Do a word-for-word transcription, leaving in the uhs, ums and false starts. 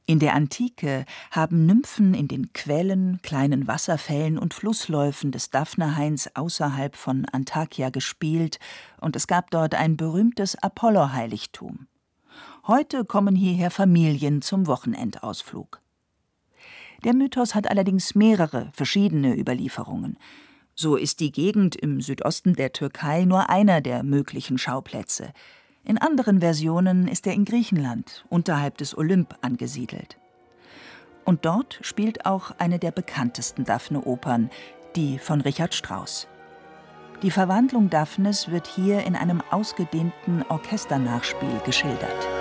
In der Antike haben Nymphen in den Quellen, kleinen Wasserfällen und Flussläufen des Daphnehains außerhalb von Antakya gespielt, und es gab dort ein berühmtes Apollo-Heiligtum. Heute kommen hierher Familien zum Wochenendausflug. Der Mythos hat allerdings mehrere verschiedene Überlieferungen. So ist die Gegend im Südosten der Türkei nur einer der möglichen Schauplätze. In anderen Versionen ist er in Griechenland, unterhalb des Olymp, angesiedelt. Und dort spielt auch eine der bekanntesten Daphne-Opern, die von Richard Strauss. Die Verwandlung Daphnes wird hier in einem ausgedehnten Orchesternachspiel geschildert.